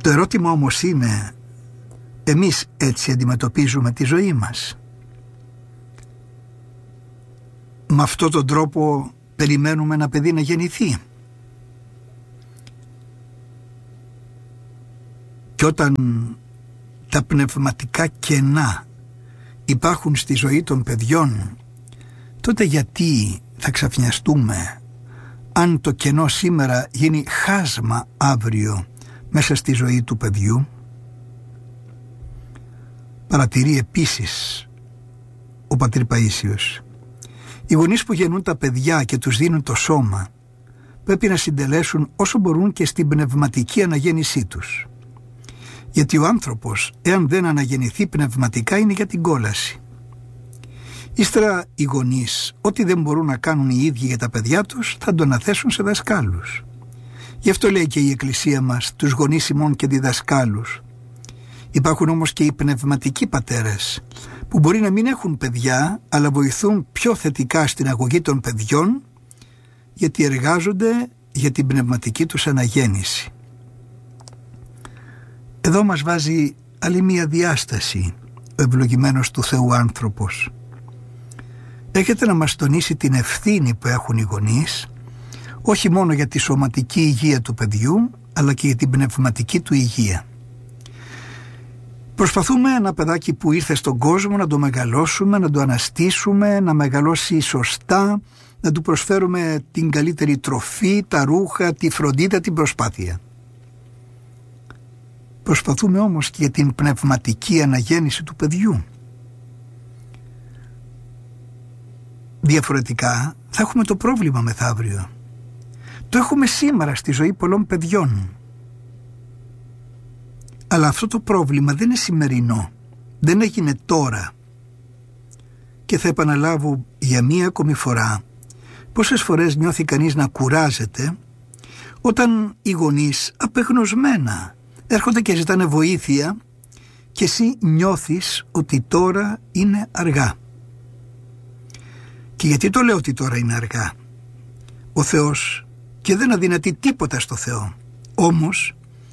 Το ερώτημα όμως είναι, εμείς έτσι αντιμετωπίζουμε τη ζωή μας? Με αυτόν τον τρόπο περιμένουμε ένα παιδί να γεννηθεί? Και όταν τα πνευματικά κενά υπάρχουν στη ζωή των παιδιών, τότε γιατί θα ξαφνιαστούμε αν το κενό σήμερα γίνει χάσμα αύριο μέσα στη ζωή του παιδιού? Παρατηρεί επίσης ο πατήρ Παΐσιος, οι γονείς που γεννούν τα παιδιά και τους δίνουν το σώμα πρέπει να συντελέσουν όσο μπορούν και στην πνευματική αναγέννησή τους. Γιατί ο άνθρωπος, εάν δεν αναγεννηθεί πνευματικά, είναι για την κόλαση. Ύστερα οι γονείς, ό,τι δεν μπορούν να κάνουν οι ίδιοι για τα παιδιά τους, θα το αναθέσουν σε δασκάλους. Γι' αυτό λέει και η Εκκλησία μας, τους γονείς ημών και διδασκάλους. Υπάρχουν όμως και οι πνευματικοί πατέρες, που μπορεί να μην έχουν παιδιά, αλλά βοηθούν πιο θετικά στην αγωγή των παιδιών, γιατί εργάζονται για την πνευματική τους αναγέννηση. Εδώ μας βάζει άλλη μία διάσταση ο ευλογημένος του Θεού άνθρωπος. Έχετε να μας τονίσει την ευθύνη που έχουν οι γονείς, όχι μόνο για τη σωματική υγεία του παιδιού, αλλά και για την πνευματική του υγεία. Προσπαθούμε ένα παιδάκι που ήρθε στον κόσμο να το μεγαλώσουμε, να το αναστήσουμε, να μεγαλώσει σωστά, να του προσφέρουμε την καλύτερη τροφή, τα ρούχα, τη φροντίδα, την προσπάθεια. Προσπαθούμε όμως και για την πνευματική αναγέννηση του παιδιού. Διαφορετικά θα έχουμε το πρόβλημα μεθαύριο. Το έχουμε σήμερα στη ζωή πολλών παιδιών. Αλλά αυτό το πρόβλημα δεν είναι σημερινό. Δεν έγινε τώρα. Και θα επαναλάβω για μία ακόμη φορά πόσες φορές νιώθει κανείς να κουράζεται όταν οι γονείς απεγνωσμένα έρχονται και ζητάνε βοήθεια και εσύ νιώθεις ότι τώρα είναι αργά. Και γιατί το λέω ότι τώρα είναι αργά? Ο Θεός και δεν αδυνατεί τίποτα στο Θεό. Όμως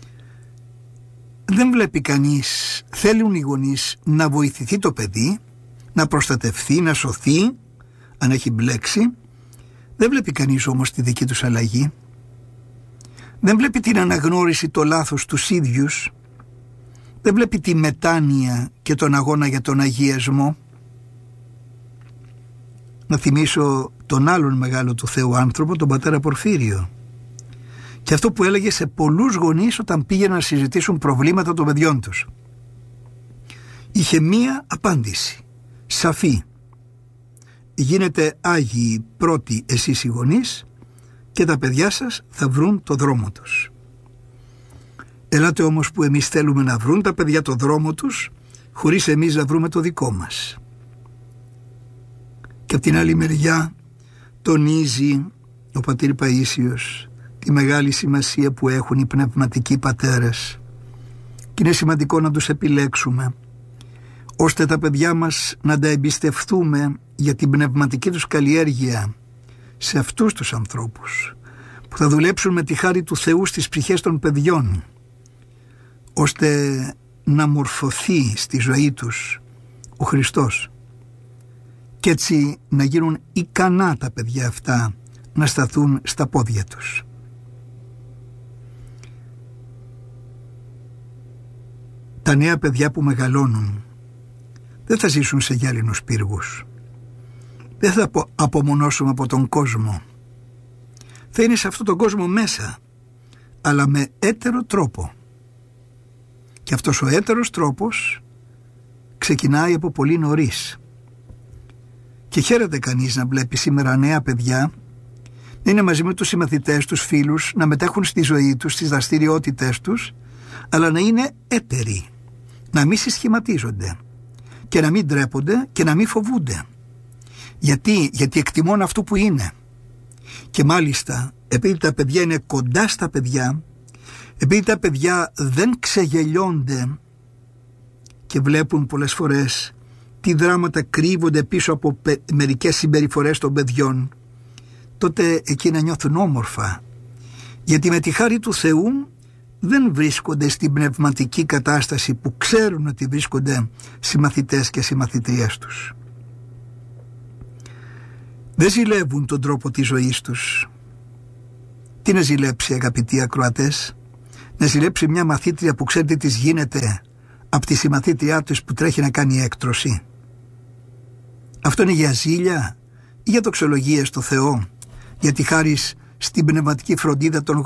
δεν βλέπει κανείς, θέλουν οι γονείς να βοηθηθεί το παιδί, να προστατευθεί, να σωθεί αν έχει μπλέξει. Δεν βλέπει κανείς όμως τη δική τους αλλαγή. Δεν βλέπει την αναγνώριση το λάθος τους ίδιους. Δεν βλέπει τη μετάνοια και τον αγώνα για τον αγιασμό. Να θυμίσω τον άλλον μεγάλο του Θεού άνθρωπο, τον πατέρα Πορφύριο. Και αυτό που έλεγε σε πολλούς γονείς όταν πήγαιναν να συζητήσουν προβλήματα των παιδιών τους. Είχε μία απάντηση, σαφή. Γίνετε άγιοι πρώτοι εσείς οι γονείς και τα παιδιά σας θα βρουν το δρόμο τους. Ελάτε όμως που εμείς θέλουμε να βρουν τα παιδιά το δρόμο τους, χωρίς εμείς να βρούμε το δικό μας. Και από την άλλη μεριά τονίζει ο πατήρ Παΐσιος τη μεγάλη σημασία που έχουν οι πνευματικοί πατέρες. Και είναι σημαντικό να τους επιλέξουμε, ώστε τα παιδιά μας να τα εμπιστευτούμε για την πνευματική τους καλλιέργεια σε αυτούς τους ανθρώπους που θα δουλέψουν με τη χάρη του Θεού στις ψυχές των παιδιών, ώστε να μορφωθεί στη ζωή τους ο Χριστός και έτσι να γίνουν ικανά τα παιδιά αυτά να σταθούν στα πόδια τους. Τα νέα παιδιά που μεγαλώνουν δεν θα ζήσουν σε γυάλινους πύργους. Δεν θα απομονώσουμε από τον κόσμο. Θα είναι σε αυτόν τον κόσμο μέσα, αλλά με έτερο τρόπο. Και αυτός ο έτερος τρόπος ξεκινάει από πολύ νωρίς. Και χαίρεται κανείς να βλέπει σήμερα νέα παιδιά να είναι μαζί με τους συμμαθητές, τους φίλους, να μετέχουν στη ζωή τους, στις δραστηριότητες τους, αλλά να είναι έτεροι, να μην συσχηματίζονται και να μην ντρέπονται και να μην φοβούνται. Γιατί εκτιμούν αυτό που είναι. Και μάλιστα επειδή τα παιδιά είναι κοντά στα παιδιά, επειδή τα παιδιά δεν ξεγελιώνται και βλέπουν πολλές φορές τι δράματα κρύβονται πίσω από μερικές συμπεριφορές των παιδιών, τότε εκείνα νιώθουν όμορφα. Γιατί με τη χάρη του Θεού δεν βρίσκονται στην πνευματική κατάσταση που ξέρουν ότι βρίσκονται συμμαθητές και συμμαθητριές τους. Δεν ζηλεύουν τον τρόπο της ζωής τους. Τι να ζηλέψει, αγαπητοί ακροατές? Να ζηλέψει μια μαθήτρια που ξέρει τι της γίνεται από τη συμμαθήτριά τους που τρέχει να κάνει έκτρωση? Αυτό είναι για ζήλια ή για δοξολογίες στο Θεό, γιατί χάρη στην πνευματική φροντίδα των